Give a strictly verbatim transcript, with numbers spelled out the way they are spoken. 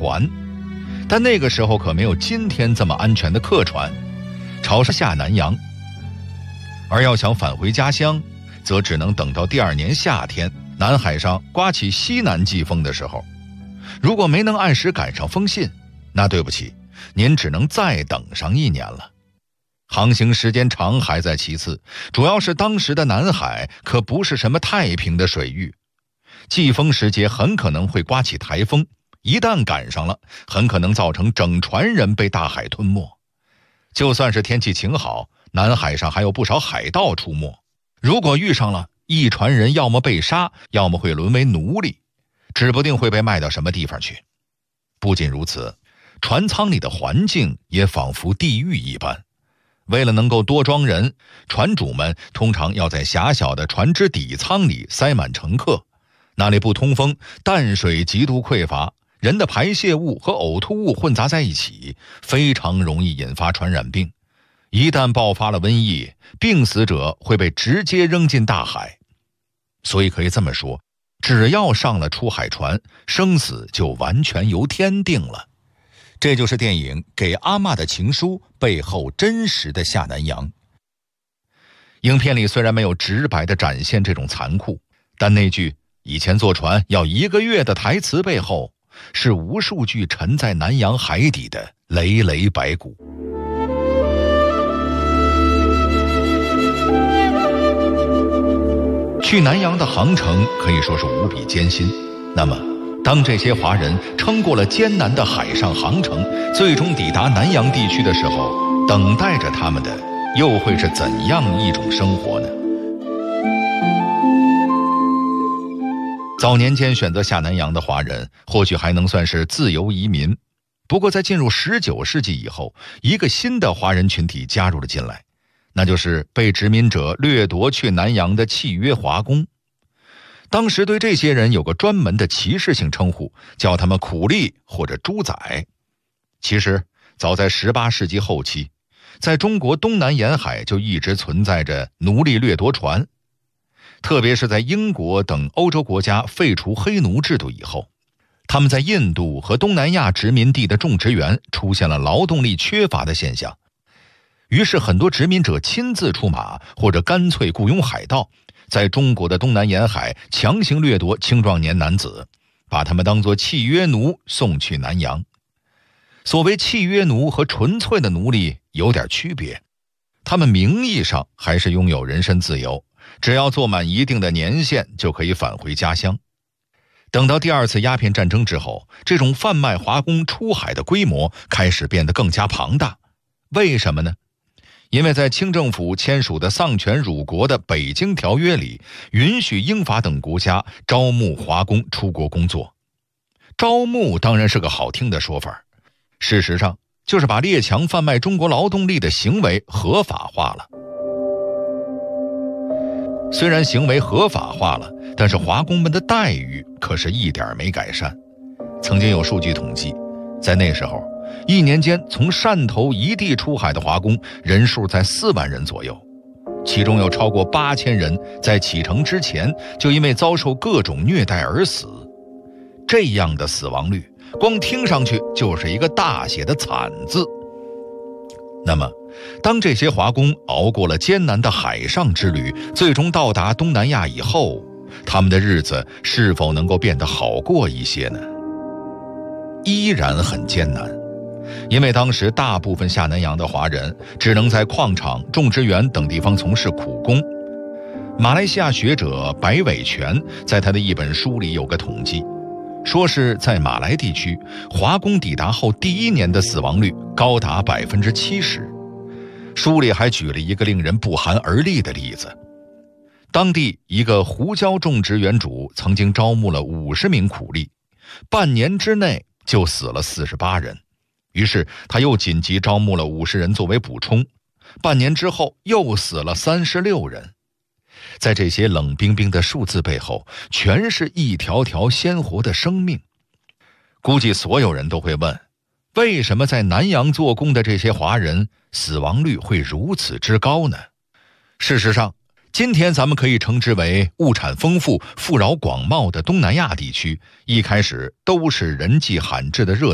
船，但那个时候可没有今天这么安全的客船，朝下南洋。而要想返回家乡，则只能等到第二年夏天南海上刮起西南季风的时候。如果没能按时赶上风信，那对不起，您只能再等上一年了。航行时间长还在其次，主要是当时的南海可不是什么太平的水域，季风时节很可能会刮起台风，一旦赶上了，很可能造成整船人被大海吞没。就算是天气晴好，南海上还有不少海盗出没，如果遇上了，一船人要么被杀，要么会沦为奴隶，指不定会被卖到什么地方去。不仅如此，船舱里的环境也仿佛地狱一般。为了能够多装人，船主们通常要在狭小的船只底舱里塞满乘客，那里不通风，淡水极度匮乏，人的排泄物和呕吐物混杂在一起，非常容易引发传染病。一旦爆发了瘟疫，病死者会被直接扔进大海。所以可以这么说，只要上了出海船，生死就完全由天定了。这就是电影《给阿嬷的情书》背后真实的下南洋。影片里虽然没有直白地展现这种残酷，但那句以前坐船要一个月的台词背后，是无数具沉在南洋海底的累累白骨。去南洋的航程可以说是无比艰辛，那么当这些华人撑过了艰难的海上航程，最终抵达南洋地区的时候，等待着他们的又会是怎样一种生活呢？早年间选择下南洋的华人或许还能算是自由移民，不过在进入十九世纪以后，一个新的华人群体加入了进来，那就是被殖民者掠夺去南洋的契约华工。当时对这些人有个专门的歧视性称呼，叫他们苦力或者猪仔。其实早在十八世纪后期，在中国东南沿海就一直存在着奴隶掠夺船，特别是在英国等欧洲国家废除黑奴制度以后，他们在印度和东南亚殖民地的种植园出现了劳动力缺乏的现象。于是很多殖民者亲自出马，或者干脆雇佣海盗，在中国的东南沿海强行掠夺青壮年男子，把他们当作契约奴送去南洋。所谓契约奴和纯粹的奴隶有点区别，他们名义上还是拥有人身自由，只要做满一定的年限就可以返回家乡。等到第二次鸦片战争之后，这种贩卖华工出海的规模开始变得更加庞大。为什么呢？因为在清政府签署的丧权辱国的北京条约里，允许英法等国家招募华工出国工作。招募当然是个好听的说法，事实上就是把列强贩卖中国劳动力的行为合法化了。虽然行为合法化了，但是华工们的待遇可是一点没改善。曾经有数据统计，在那时候一年间从汕头一地出海的华工人数在四万人左右，其中有超过八千人在启程之前就因为遭受各种虐待而死。这样的死亡率，光听上去就是一个大写的惨字。那么，当这些华工熬过了艰难的海上之旅，最终到达东南亚以后，他们的日子是否能够变得好过一些呢？依然很艰难。因为当时大部分下南洋的华人只能在矿场、种植园等地方从事苦工。马来西亚学者白伟全在他的一本书里有个统计，说是在马来地区，华工抵达后第一年的死亡率高达百分之七十。书里还举了一个令人不寒而栗的例子，当地一个胡椒种植园主曾经招募了五十名苦力，半年之内就死了四十八人。于是他又紧急招募了五十人作为补充，半年之后又死了三十六人。在这些冷冰冰的数字背后，全是一条条鲜活的生命。估计所有人都会问，为什么在南洋做工的这些华人死亡率会如此之高呢？事实上，今天咱们可以称之为物产丰富、富饶广袤的东南亚地区，一开始都是人迹罕至的热